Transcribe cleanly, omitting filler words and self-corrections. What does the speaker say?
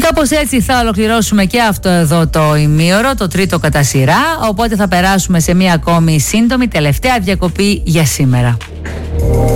κάπως έτσι θα ολοκληρώσουμε και αυτό εδώ το ημίωρο, το τρίτο κατά σειρά. Οπότε θα περάσουμε σε μία ακόμη σύντομη τελευταία διακοπή για σήμερα.